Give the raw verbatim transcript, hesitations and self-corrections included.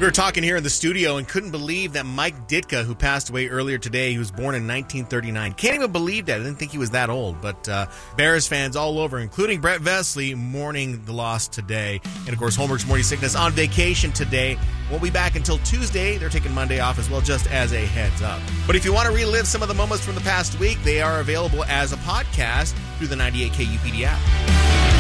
We were talking here in the studio and couldn't believe that Mike Ditka, who passed away earlier today, he was born in nineteen thirty-nine. Can't even believe that. I didn't think he was that old. But uh, Bears fans all over, including Brett Vesley, mourning the loss today. And, of course, Homeworks Morning Sickness on vacation today. Won't be back until Tuesday. They're taking Monday off as well, just as a heads up. But if you want to relive some of the moments from the past week, they are available as a podcast through the ninety-eight K U P D app.